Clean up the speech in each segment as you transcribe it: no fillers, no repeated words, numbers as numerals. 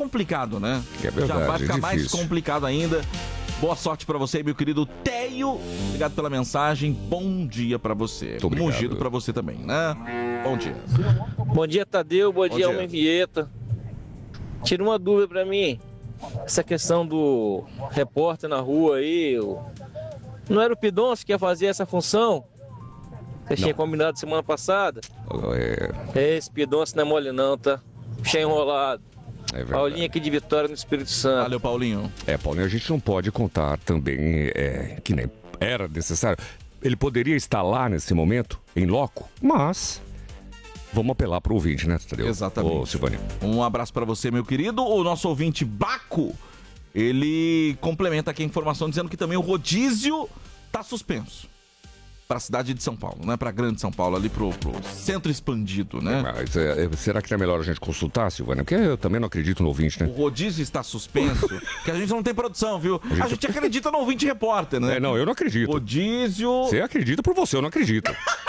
complicado, né? É verdade, já vai ficar mais difícil. complicado ainda. Boa sorte pra você, meu querido Teio. Obrigado pela mensagem. Bom dia pra você. Muito obrigado. Mugido pra você também, né? Bom dia. Bom dia, Tadeu. Bom dia, dia. Homem Vieta. Tira uma dúvida pra mim. Essa questão do repórter na rua aí. Não era o Pidoncio que ia fazer essa função? Você tinha combinado semana passada? Esse Pidoncio não é mole não, tá? Puxa enrolado. É verdade. Paulinho aqui de Vitória, no Espírito Santo. Valeu, Paulinho. Paulinho, a gente não pode contar também que nem era necessário. Ele poderia estar lá nesse momento, em loco, mas vamos apelar pro ouvinte, né, Tadeu? Exatamente. Ô, Silvani. Um abraço pra você, meu querido. O nosso ouvinte Baco, ele complementa aqui a informação dizendo que também o rodízio tá suspenso pra cidade de São Paulo, né? Pra grande São Paulo, ali pro centro expandido, né? Mas será que não é melhor a gente consultar, Silvana? Porque eu também não acredito no ouvinte, né? O rodízio está suspenso, que a gente não tem produção, viu? A gente acredita no ouvinte repórter, né? Não, eu não acredito. Rodízio... Você acredita por você, eu não acredito.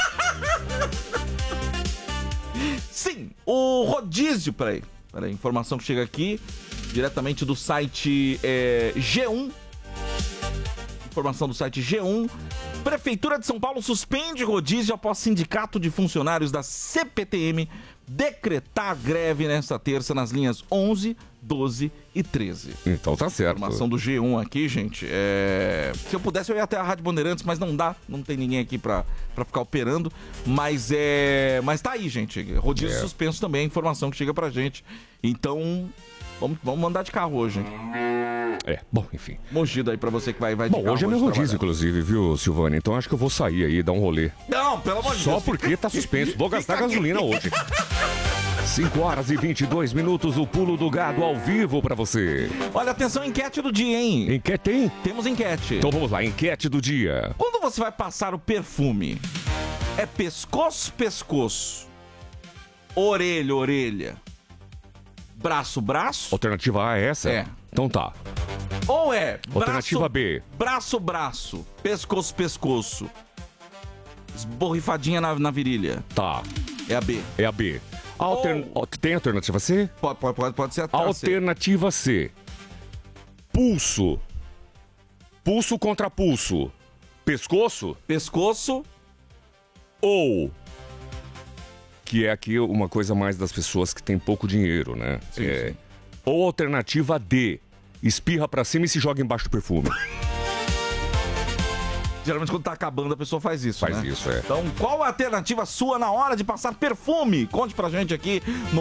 Sim, o rodízio... Peraí, informação que chega aqui, diretamente do site G1. Informação do site G1. Prefeitura de São Paulo suspende rodízio após sindicato de funcionários da CPTM decretar greve nesta terça nas linhas 11, 12 e 13. Então tá certo. Informação do G1 aqui, gente. Se eu pudesse, eu ia até a Rádio Bandeirantes, mas não dá. Não tem ninguém aqui pra ficar operando. Mas tá aí, gente. Rodízio suspenso também, a informação que chega pra gente. Então, vamos mandar de carro hoje, hein? Bom, enfim. Mogido aí pra você que vai de carro. Bom, hoje é meu rodízio, inclusive, viu, Silvana? Então acho que eu vou sair aí, dar um rolê. Não, pelo amor de Deus. Só porque tá suspenso. Vou gastar gasolina hoje. 5 horas e 22 minutos, o Pulo do Gado ao vivo pra você. Olha, atenção, enquete do dia, hein? Enquete tem? Temos enquete. Então vamos lá, enquete do dia. Quando você vai passar o perfume, é pescoço, pescoço, orelha, orelha, braço, braço? Alternativa A é essa? É. Então tá. Ou é Alternativa B. Braço, braço, pescoço, pescoço, esborrifadinha na virilha. Tá. É a B. É a B. Tem alternativa C? Pode ser a C. Alternativa C. Pulso. Pulso contra pulso. Pescoço? Pescoço. Ou... que é aqui uma coisa mais das pessoas que têm pouco dinheiro, né? Sim. Ou alternativa D. Espirra pra cima e se joga embaixo do perfume. Geralmente quando tá acabando a pessoa faz isso, Faz né? isso, Então, qual a alternativa sua na hora de passar perfume? Conte pra gente aqui no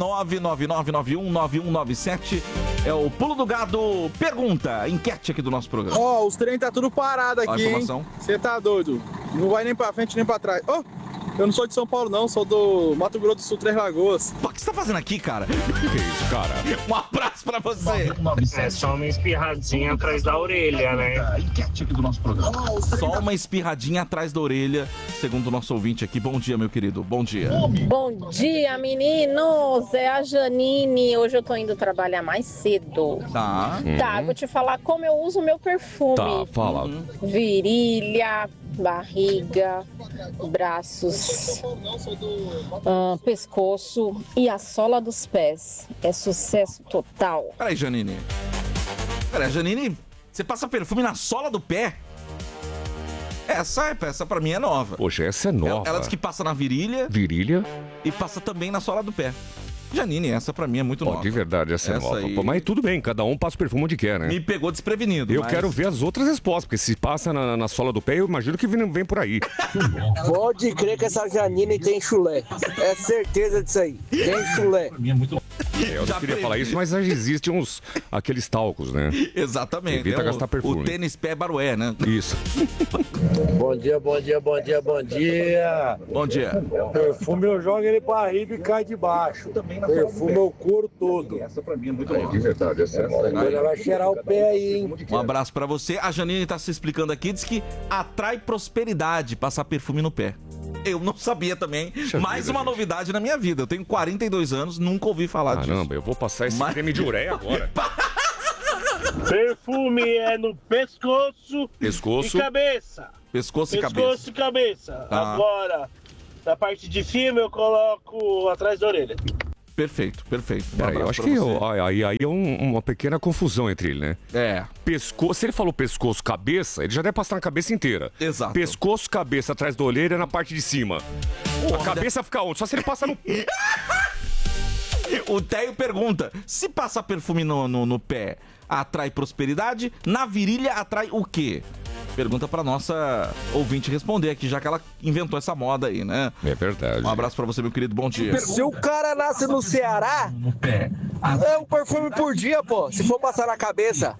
11999919197. É o Pulo do Gado pergunta, enquete aqui do nosso programa. Os trem tá tudo parado aqui, hein? Você tá doido? Não vai nem pra frente nem pra trás. Eu não sou de São Paulo, não. Sou do Mato Grosso do Sul, Três Lagoas. O que você tá fazendo aqui, cara? Que isso, cara? Um abraço pra você. É só uma espirradinha atrás da orelha, né? Enquete aqui do nosso programa. Só uma espirradinha atrás da orelha, segundo o nosso ouvinte aqui. Bom dia, meu querido. Bom dia. Bom dia, meninos. É a Janine. Hoje eu tô indo trabalhar mais cedo. Tá. Tá, vou te falar como eu uso o meu perfume. Tá, fala. Virilha, barriga, braços, pescoço e a sola dos pés. É sucesso total. Peraí, Janine. Janine, você passa perfume na sola do pé? Essa pra mim é nova. Poxa, essa é nova. Ela diz que passa na virilha. Virilha. E passa também na sola do pé. Janine, essa pra mim é muito nova. De verdade, essa é nova. aí... Pô, mas tudo bem, cada um passa o perfume onde quer, né? Me pegou desprevenido. Eu quero ver as outras respostas, porque se passa na sola do pé, eu imagino que vem por aí. Pode crer que essa Janine tem chulé. É certeza disso aí. Tem chulé. Eu não queria falar isso, mas já existem aqueles talcos, né? Exatamente. Evita gastar perfume. O tênis pé barué, né? Isso. Bom dia, bom dia, bom dia, bom dia. Bom dia. Perfume eu jogo ele pra riba e cai de baixo. Perfume eu couro todo. Essa pra mim é muito nova. De verdade, essa é nova. Agora vai cheirar o pé aí, hein? Um abraço pra você. A Janine tá se explicando aqui, diz que atrai prosperidade passar perfume no pé. Eu não sabia também. Mais uma novidade na minha vida. Eu tenho 42 anos, nunca ouvi falar disso. Caramba, eu vou passar esse creme de ureia agora. Perfume é no pescoço Pescoço. e cabeça. Pescoço e cabeça. Pescoço e cabeça. Tá. Agora, na parte de cima eu coloco atrás da orelha. Perfeito. Peraí, eu acho que aí é uma pequena confusão entre ele, né? Pescoço, se ele falou pescoço, cabeça, ele já deve passar na cabeça inteira. Exato. Pescoço, cabeça, atrás da orelha, na parte de cima. A cabeça fica onde? Só se ele passar no... O Teio pergunta, se passar perfume no pé, atrai prosperidade? Na virilha, atrai o quê? Pergunta pra nossa ouvinte responder aqui, já que ela inventou essa moda aí, né? É verdade. Um abraço pra você, meu querido, bom dia. Se o cara nasce no Ceará, é um perfume por dia, pô, se for passar na cabeça.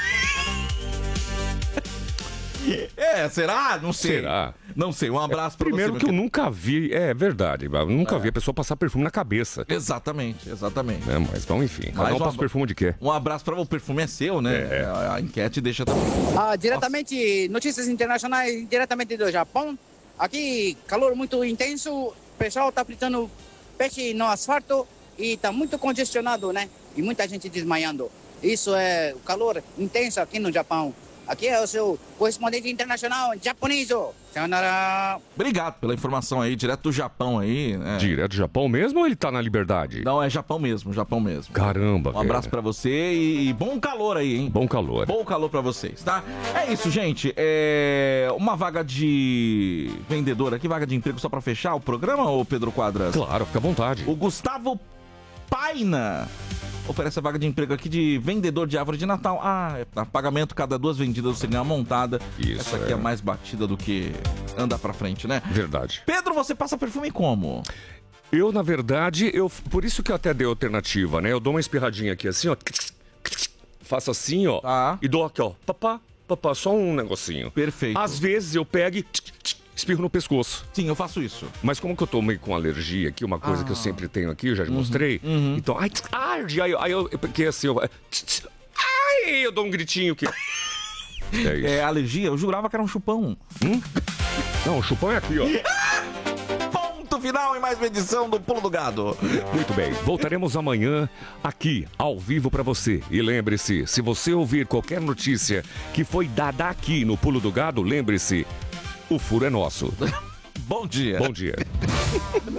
Será? Não sei. Será? Não sei, um abraço pra Primeiro você. que eu nunca vi, é verdade, eu nunca vi a pessoa passar perfume na cabeça. Exatamente. Mas vamos, enfim, cada um passa perfume de quê? Um abraço pra o perfume é seu, né? A enquete deixa também. Diretamente, notícias internacionais, diretamente do Japão. Aqui, calor muito intenso, o pessoal tá fritando peixe no asfalto e tá muito congestionado, né? E muita gente desmaiando. Isso é o calor intenso aqui no Japão. Aqui é o seu correspondente internacional japonês. Sayonara. Obrigado pela informação aí, direto do Japão aí, né? Direto do Japão mesmo ou ele tá na Liberdade? Não, é Japão mesmo. Caramba, Um abraço pra você e bom calor aí, hein? Bom calor. Bom calor pra vocês, tá? É isso, gente. Uma vaga de vendedor aqui, vaga de emprego só pra fechar o programa, ô Pedro Quadras? Claro, fica à vontade. O Gustavo Paina oferece a vaga de emprego aqui de vendedor de árvore de Natal. Pagamento cada 2 vendidas você ganha uma montada. Isso, essa aqui é mais batida do que andar pra frente, né? Verdade. Pedro, você passa perfume como? Eu, na verdade, por isso que eu até dei alternativa, né? Eu dou uma espirradinha aqui assim, ó. Faço assim, ó. E dou aqui, ó. Papá, só um negocinho. Perfeito. Às vezes eu pego e espirro no pescoço. Sim, eu faço isso. Mas como que eu tô meio com alergia aqui, uma coisa que eu sempre tenho aqui, eu já te mostrei. Então, aí eu, porque assim, eu dou um gritinho aqui. É isso. Alergia? Eu jurava que era um chupão. Não, o chupão é aqui, ó. Ponto final em mais uma edição do Pulo do Gado. Muito bem, voltaremos amanhã aqui, ao vivo pra você. E lembre-se, se você ouvir qualquer notícia que foi dada aqui no Pulo do Gado, lembre-se, o furo é nosso. Bom dia. Bom dia.